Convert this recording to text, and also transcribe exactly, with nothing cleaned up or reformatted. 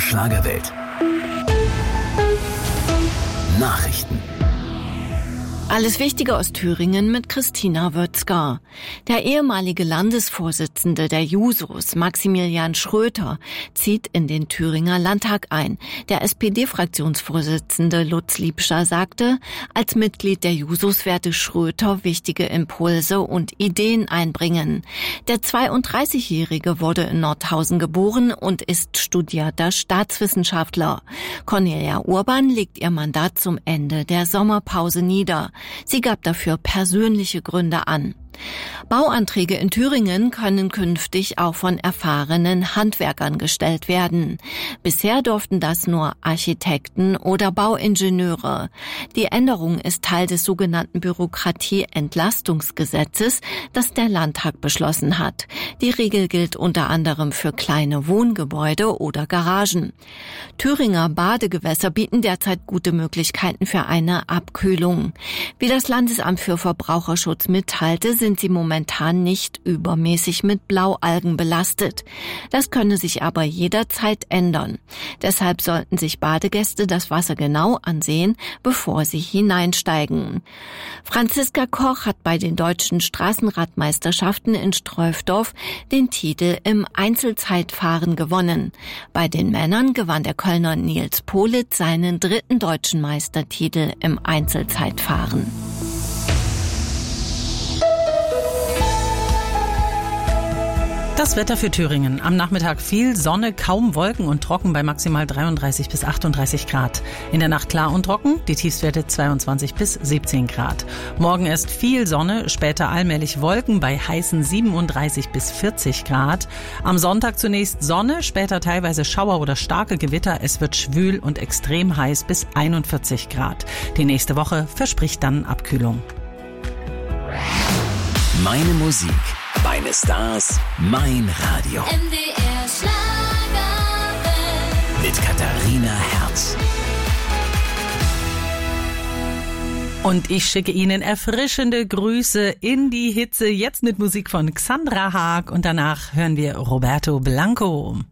Schlagerwelt. Nachrichten. Alles Wichtige aus Thüringen mit Christina Wötzger. Der ehemalige Landesvorsitzende der Jusos, Maximilian Schröter, zieht in den Thüringer Landtag ein. Der S P D-Fraktionsvorsitzende Lutz Liebscher sagte, als Mitglied der Jusos werde Schröter wichtige Impulse und Ideen einbringen. Der zweiunddreißigjährige wurde in Nordhausen geboren und ist studierter Staatswissenschaftler. Cornelia Urban legt ihr Mandat zum Ende der Sommerpause nieder. Sie gab dafür persönliche Gründe an. Bauanträge in Thüringen können künftig auch von erfahrenen Handwerkern gestellt werden. Bisher durften das nur Architekten oder Bauingenieure. Die Änderung ist Teil des sogenannten Bürokratie-Entlastungsgesetzes, das der Landtag beschlossen hat. Die Regel gilt unter anderem für kleine Wohngebäude oder Garagen. Thüringer Badegewässer bieten derzeit gute Möglichkeiten für eine Abkühlung. Wie das Landesamt für Verbraucherschutz mitteilte, sind sie momentan nicht übermäßig mit Blaualgen belastet. Das könne sich aber jederzeit ändern. Deshalb sollten sich Badegäste das Wasser genau ansehen, bevor sie hineinsteigen. Franziska Koch hat bei den deutschen Straßenradmeisterschaften in Streufdorf den Titel im Einzelzeitfahren gewonnen. Bei den Männern gewann der Kölner Nils Politz seinen dritten deutschen Meistertitel im Einzelzeitfahren. Das Wetter für Thüringen. Am Nachmittag viel Sonne, kaum Wolken und trocken bei maximal dreiunddreißig bis achtunddreißig Grad. In der Nacht klar und trocken, die Tiefstwerte zweiundzwanzig bis siebzehn Grad. Morgen erst viel Sonne, später allmählich Wolken bei heißen siebenunddreißig bis vierzig Grad. Am Sonntag zunächst Sonne, später teilweise Schauer oder starke Gewitter. Es wird schwül und extrem heiß bis einundvierzig Grad. Die nächste Woche verspricht dann Abkühlung. Meine Musik, meine Stars, mein Radio. M D R Schlagerwelt. Mit Katharina Herz. Und ich schicke Ihnen erfrischende Grüße in die Hitze. Jetzt mit Musik von Xandra Haag und danach hören wir Roberto Blanco.